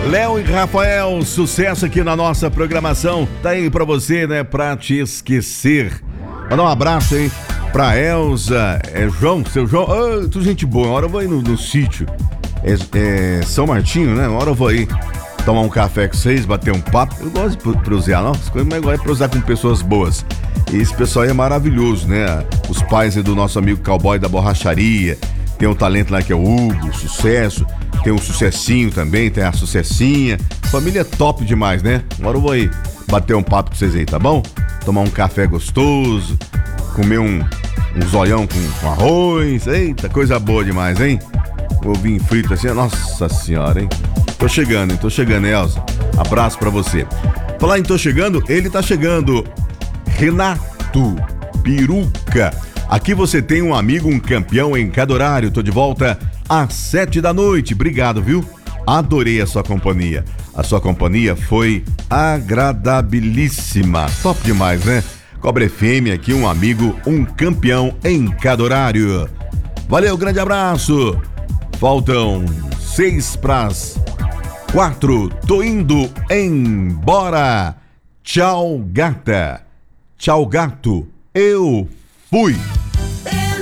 Léo e Rafael, sucesso aqui na nossa programação. Tá aí pra você, né? Pra te esquecer. Mandar um abraço aí pra Elza, João, seu João. Tudo gente boa. Uma hora eu vou aí no sítio. São Martinho, né? Uma hora eu vou aí tomar um café com vocês, bater um papo. Eu gosto de prosear, não? As coisas mais gosto é prosear com pessoas boas. E esse pessoal aí é maravilhoso, né? Os pais do nosso amigo cowboy da borracharia. Tem um talento lá que é o Hugo, sucesso. Tem um sucessinho também, tem a sucessinha. Família top demais, né? Agora eu vou aí bater um papo com vocês aí, tá bom? Tomar um café gostoso, comer um zoião com arroz. Eita, coisa boa demais, hein? Um ovinho frito assim, nossa senhora, hein? Tô chegando, Elza. Abraço pra você. Falar em tô chegando, ele tá chegando. Renato Peruca. Aqui você tem um amigo, um campeão em cada horário. Tô de volta às 7 da noite. Obrigado, viu? Adorei a sua companhia. A sua companhia foi agradabilíssima. Top demais, né? Cobra FM aqui, um amigo, um campeão em cada horário. Valeu, grande abraço. Faltam 3:04. Tô indo embora. Tchau, gata. Tchau, gato. Eu fui.